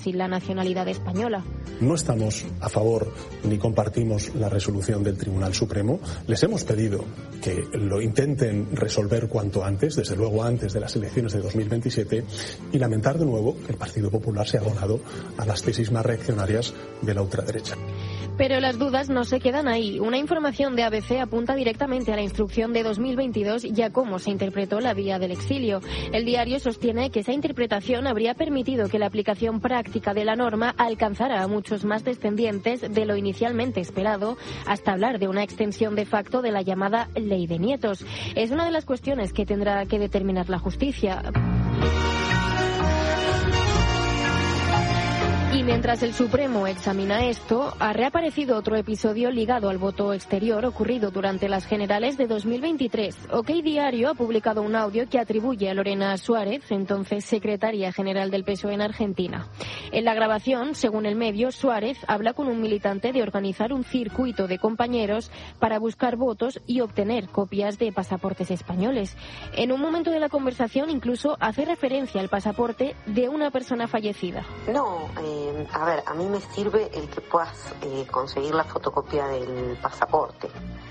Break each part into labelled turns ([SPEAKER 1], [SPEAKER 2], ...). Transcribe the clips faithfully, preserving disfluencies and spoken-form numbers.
[SPEAKER 1] sin la nacionalidad española.
[SPEAKER 2] No estamos a favor ni compartimos la resolución del Tribunal Supremo. Les hemos pedido que lo intenten resolver cuanto antes, desde luego antes de las elecciones de dos mil veintisiete, y lamentar de nuevo que el Partido Popular se ha abonado a las tesis más reaccionarias de la ultraderecha.
[SPEAKER 1] Pero las dudas no se quedan ahí. Una información de A B C apunta directamente a la instrucción de dos mil veintidós y a cómo se interpretó la vía del exilio. El diario sostiene que esa interpretación habría permitido que la aplicación práctica de la norma alcanzara a muchos más descendientes de lo inicialmente esperado, hasta hablar de una extensión de facto de la llamada Ley de Nietos. Es una de las cuestiones que tendrá que determinar la justicia. Y mientras el Supremo examina esto, ha reaparecido otro episodio ligado al voto exterior ocurrido durante las generales de dos mil veintitrés. OK Diario ha publicado un audio que atribuye a Lorena Suárez, entonces secretaria general del P S O E en Argentina. En la grabación, según el medio, Suárez habla con un militante de organizar un circuito de compañeros para buscar votos y obtener copias de pasaportes españoles. En un momento de la conversación incluso hace referencia al pasaporte de una persona fallecida.
[SPEAKER 3] No, eh... A ver, a mí me sirve el que puedas eh, conseguir la fotocopia del pasaporte.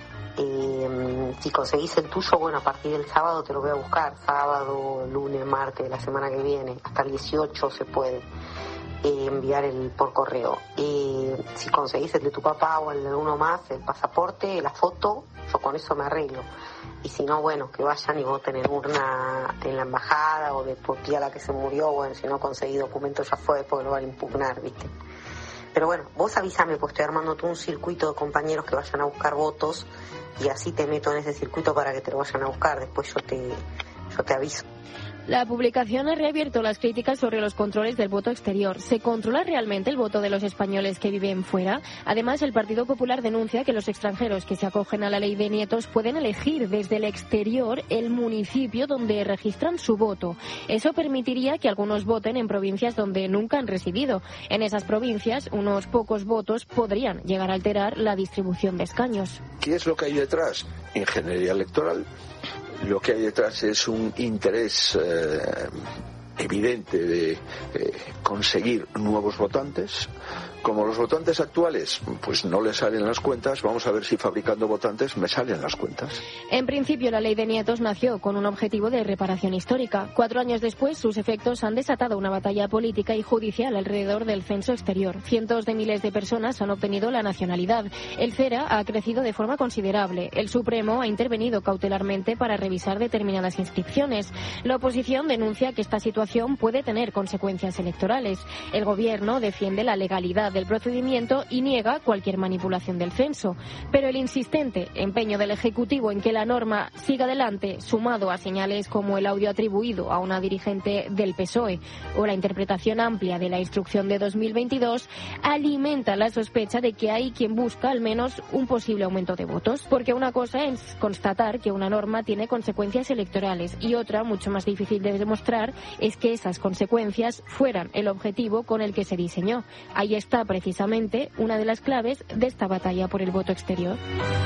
[SPEAKER 3] Eh, si conseguís el tuyo, bueno, a partir del sábado te lo voy a buscar. Sábado, lunes, martes de la semana que viene. Hasta el dieciocho se puede eh, enviar el por correo. Eh, si conseguís el de tu papá o el de uno más, el pasaporte, la foto, yo con eso me arreglo. Y si no, bueno, que vayan y voten en urna en la embajada o de por tía la que se murió. Bueno, si no conseguí documento ya fue porque lo van a impugnar, ¿viste? Pero bueno, vos avísame, pues estoy armando todo un circuito de compañeros que vayan a buscar votos y así te meto en ese circuito para que te lo vayan a buscar. Después yo te, yo te aviso.
[SPEAKER 1] La publicación ha reabierto las críticas sobre los controles del voto exterior. ¿Se controla realmente el voto de los españoles que viven fuera? Además, el Partido Popular denuncia que los extranjeros que se acogen a la Ley de Nietos pueden elegir desde el exterior el municipio donde registran su voto. Eso permitiría que algunos voten en provincias donde nunca han residido. En esas provincias, unos pocos votos podrían llegar a alterar la distribución de escaños.
[SPEAKER 4] ¿Qué es lo que hay detrás? Ingeniería electoral. Lo que hay detrás es un interés eh, evidente de eh, conseguir nuevos votantes. Como los votantes actuales pues no les salen las cuentas, vamos a ver si fabricando votantes me salen las cuentas.
[SPEAKER 1] En principio, la Ley de Nietos nació con un objetivo de reparación histórica. Cuatro años después, sus efectos han desatado una batalla política y judicial alrededor del censo exterior. Cientos de miles de personas han obtenido la nacionalidad. El CERA ha crecido de forma considerable. El Supremo ha intervenido cautelarmente para revisar determinadas inscripciones. La oposición denuncia que esta situación puede tener consecuencias electorales. El Gobierno defiende la legalidad del procedimiento y niega cualquier manipulación del censo. Pero el insistente empeño del Ejecutivo en que la norma siga adelante, sumado a señales como el audio atribuido a una dirigente del P S O E o la interpretación amplia de la instrucción de dos mil veintidós, alimenta la sospecha de que hay quien busca al menos un posible aumento de votos. Porque una cosa es constatar que una norma tiene consecuencias electorales y otra, mucho más difícil de demostrar, es que esas consecuencias fueran el objetivo con el que se diseñó. Ahí está precisamente una de las claves de esta batalla por el voto exterior.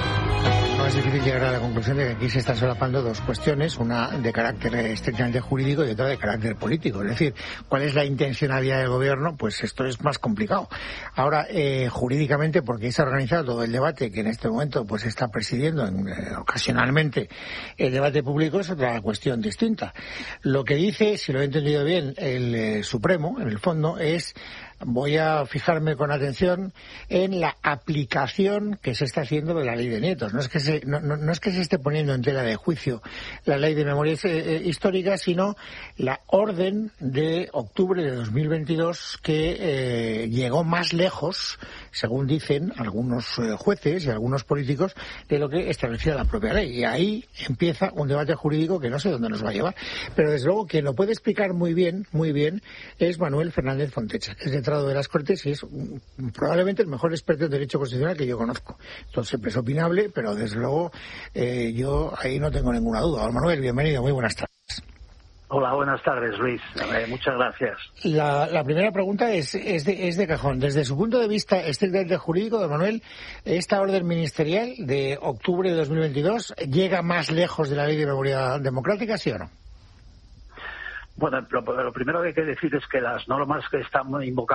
[SPEAKER 5] No es difícil llegar a la conclusión de que aquí se están solapando dos cuestiones, una de carácter estrictamente jurídico y otra de carácter político. Es decir, ¿cuál es la intencionalidad del gobierno? Pues esto es más complicado. Ahora, eh, jurídicamente, porque se ha organizado todo el debate que en este momento pues está presidiendo en, eh, ocasionalmente el debate público, es otra cuestión distinta. Lo que dice, si lo he entendido bien, el eh, Supremo, en el fondo, es: voy a fijarme con atención en la aplicación que se está haciendo de la Ley de Nietos. No es que se, no, no, no es que se esté poniendo en tela de juicio la Ley de Memoria eh, Histórica, sino la orden de octubre de dos mil veintidós que eh, llegó más lejos, según dicen algunos eh, jueces y algunos políticos, de lo que establecía la propia ley. Y ahí empieza un debate jurídico que no sé dónde nos va a llevar. Pero desde luego quien lo puede explicar muy bien, muy bien, es Manuel Fernández Fontecha, que es de de las Cortes y es un, probablemente el mejor experto en derecho constitucional que yo conozco. Entonces siempre es opinable, pero desde luego eh, yo ahí no tengo ninguna duda. Don Manuel, bienvenido, muy buenas tardes.
[SPEAKER 6] Hola, buenas tardes, Luis. Eh, muchas gracias.
[SPEAKER 5] La, la primera pregunta es, es, de, es de cajón. Desde su punto de vista estrictamente jurídico, don Manuel, ¿esta orden ministerial de octubre de dos mil veintidós llega más lejos de la Ley de Memoria Democrática, sí o no?
[SPEAKER 6] Bueno, lo, lo primero que hay que decir es que las normas que están invocando